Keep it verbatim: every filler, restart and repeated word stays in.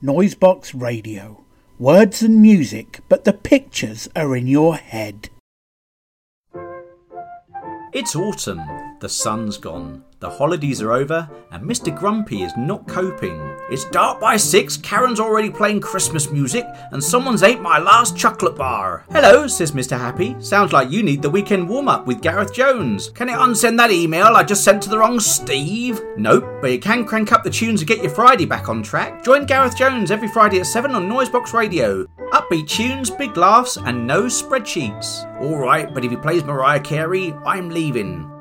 Noisebox Radio. Words and music, but the pictures are in your head. It's autumn, the sun's gone, the holidays are over, and Mister Grumpy is not coping. It's dark by six, Karen's already playing Christmas music, and someone's ate my last chocolate bar. Hello, says Mister Happy. Sounds like you need the weekend warm-up with Gareth Jones. Can you unsend that email I just sent to the wrong Steve? Nope, but you can crank up the tunes and get your Friday back on track. Join Gareth Jones every Friday at seven on Noisebox Radio. Upbeat tunes, big laughs, and no spreadsheets. Alright, but if he plays Mariah Carey, I'm leaving.